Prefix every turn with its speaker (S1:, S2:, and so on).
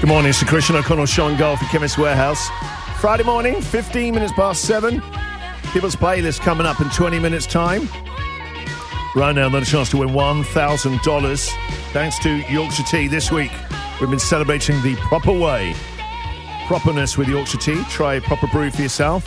S1: Good morning, it's Christian O'Connell, Sean Gold for Chemist Warehouse. Friday morning, 15 minutes past 7. People's Playlist coming up in 20 minutes' time. Right now, another chance to win $1,000. Thanks to Yorkshire Tea this week. We've been celebrating the proper way. Properness with Yorkshire Tea. Try a proper brew for yourself.